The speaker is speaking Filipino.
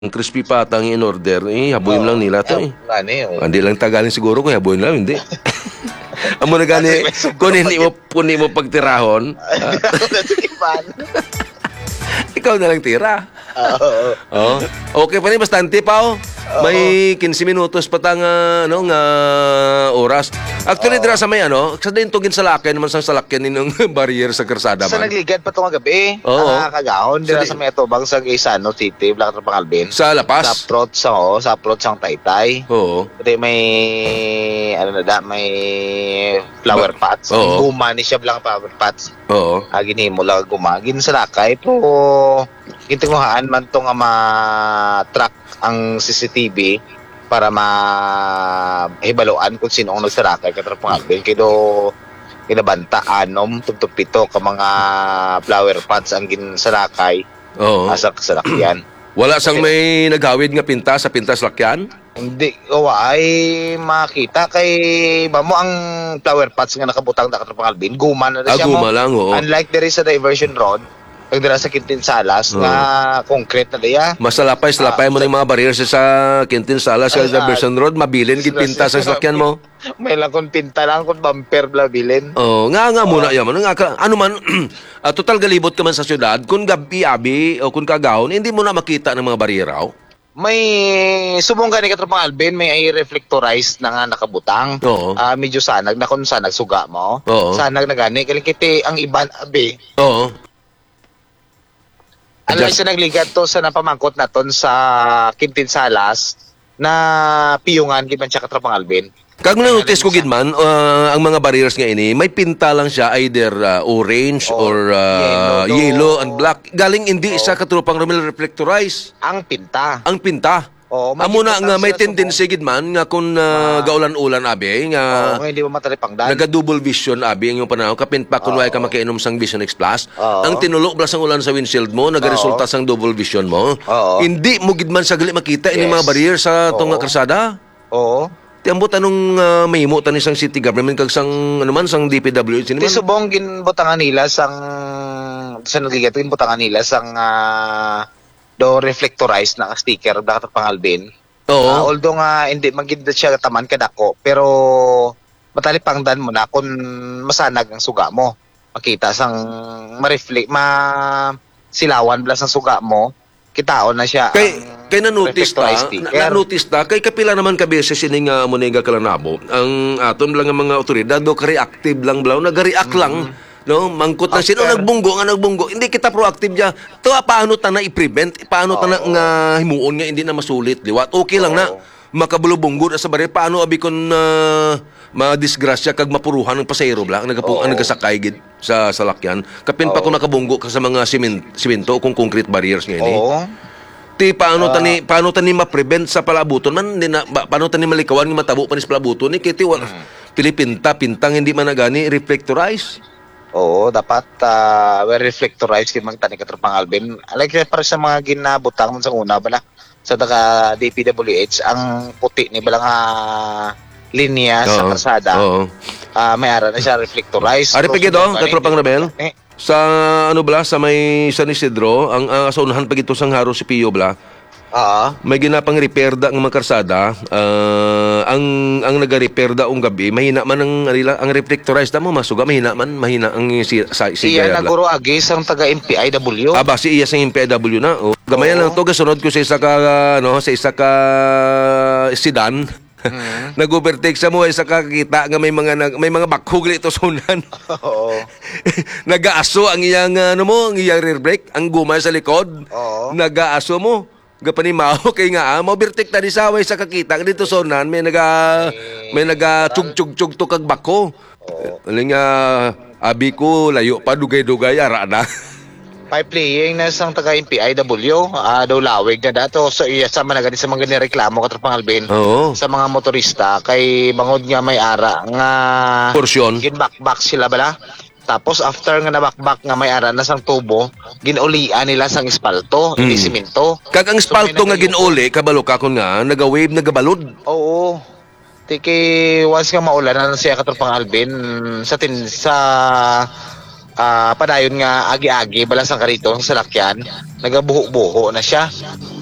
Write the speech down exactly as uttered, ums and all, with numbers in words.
crispy patang in order, eh, habuin lang nila to eh. Gani, oh. Hindi lang tagaling siguro kung habuin lang, hindi. Amo na gani, kung hindi mo, kung hindi mo pagtirahon, ah, ikaw na lang tira. Oo. Oh. Okay pa ni bastante pa oh. May quince minutos pa tang uh, ano nga oras. Actually dira sa may ano, sa din tugin sa lakyan naman sang salakyan ninong barrier sa karsada Sa man. nagligad pa itong gabi. Oo. Nakakagahon. Dira Sa sa may atubang sa Isano City, Black Pangalbin. Sa Sa Lapas. approach sa oh, sa approach sang Taytay. Oo. Kasi may ano na da, may flower pots. Oo. Guma ni siya blang flower pots. Oo. Agin mo lang gumagin sa lakay pero kintinguhaan man to nga ma-track ang C C T V para mahibaloan kung sino ang nagsarakay katrapang albin kido kinabanta anom tugtog pito ka mga flower pots ang ginsarakay Oo. asa kasalakyan. Wala sang may naghawid nga pinta sa pintas lakyan? Hindi gawa ay makita kay ba mo ang flower pots nga nakabutang na katrapang albin guma na Ah, siya guma mo. lang, oo. Unlike there is a diversion road pag dira sa Quintin Salas nga concrete na diya. Masalapay, salapay mo na yung mga barrier sa, sa Quintin Salas sa Ay, Diversion Road, mabilin gid pinta sa sasakyan mo. May lang kung pinta lang kung bumper bla bilin. Oh, nga nga muna yaman nga ka, ano man ah, total galibot ka man sa syudad kung gabi abi o kung kagahon hindi mo na makita ng mga bariyeraw. May subong gani katropang Alvin, may ay reflectorized na nga nakabutang. Oo. Ah, medyo sanag na kung sanag suga mo. Oo. Sanag na gani kalikiti ang iban abi. Oo. Alay Just- sa nagligat to sa napamangkot na ton sa Quintin Salas na piyungan gid man siya katropang Alvin. Kag na-notice ko gid man ah, ang mga barriers nga ini may pinta lang siya either ah, orange Oh, or ah, yellow, yellow, no. and black. Galing hindi sa katropang Romel reflectorize. Ang pinta. Ang pinta. Oo, may Amo na pinta nga may sila sa tendency gid man nga kung ah, gaulan-ulan abi nga Oo, hindi mo matalipangdan. naga-double vision abi ang yung panahon kapin pa kun Oo. way ka makainom sang Vision X Plus. Oo. Ang tinulo blas ang ulan sa windshield mo nagaresulta sang double vision mo. Oo. Hindi mo gid man sagli makita ini Yes. mga barrier sa tong Oo. nga karsada. Oo. Ti ambot anong uh, mahimo tan isang city government kag sang ano man sang D P W sino Di man. subong ginbutangan nila sang sa nagligat ginbutangan nila sang ah, do reflectorized na sticker dapat pangalbin. Oo. Ah, although nga hindi magid siya taman kadako pero matalipangdan mo na kung masanag ang suga mo. Makita sang ma-reflect ma silawan blas ang suga mo. Kitaon na siya. Kay ang kay na-notice ta, reflectorized sticker. na, notice ta kay kapila naman ka beses sining uh, Monega Kalanabo. Ang aton lang ang mga otoridad do reactive lang blaw nag-react lang. No, mangkot lang sino After- nagbunggo nga nagbunggo. Hindi kita proactive ja. To paano ta na i-prevent? Paano ta na nga himuon nga hindi na masulit liwat. Okay lang na makabulubunggo na sa baril. Paano abi kon uh, madisgrasya kag mapuruhan ng pasahero bla nagapung Oo. nagasakay gid sa salakyan. Kapin pa Oo. kung nakabunggo ka sa mga simen, simento kung concrete barriers nga ini. Oo. Ti paano tani paano tani ma-prevent sa palabuton man hindi na ba, paano tani malikawan nga matabo pa ni sa palabuton ni kiti wala Pilipinta pintang hindi man nagani reflectorize. Oo, dapat uh, well reflectorized kin magtani ka tropang Alvin. Like para sa mga ginabutang sa una bala sa taga D P W H ang puti ni bala nga linya sa Oo. karsada. Oo. Ah, may ara na siya reflectorized. Ari pagid oh, katropang rebel. Eh, Sa ano bla sa may San Isidro ang uh, sa unahan pagito sang Haro si Pio bla. oo. May ginapang repair da ng mga karsada. ah, ang ang naga-repair da ung gabi mahina man ang alila ang reflectorized da mo masuga mahina man mahina ang si sa, si Siya Gaya bla. naguro agis ang taga M P I W. Aba si iya sa M P I W na. Oh. Gamayan lang to gasunod ko sa isa ka ano sa isa ka sedan. Mm. Nag-overtake sa mo isa ka kita nga may mga nag- may mga bakhog dito sunan. Oo. Nagaaso ang iyang ano mo, ang iyang rear brake, ang gumay sa likod. Oo. Nagaaso mo. Gapanimaw kay nga ah, mobertik ta di saway sa kakita dito sunan may naga may naga chug chug chug to kag bako. Aling nga abi ko layo pa dugay-dugay ara na. By playing na sang taga M P I W, ah daw lawig na dato so iya sa man sa mga gani reklamo ka tropang Alvin. Oo. Sa mga motorista kay bangod nga may ara nga Porsyon. ginbakbak sila bala. Tapos after nga nabakbak nga may ara na sang tubo, ginulian nila sang espalto, hindi Mm. simento. Kag ang So, espalto may nga ginuli kabalo ka kon nga naga-wave nagabalod. Oo. Tiki once nga maulan na siya katropang Alvin sa tin sa ah padayon nga agi-agi bala sang karito sa salakyan, nagabuho-buho na siya.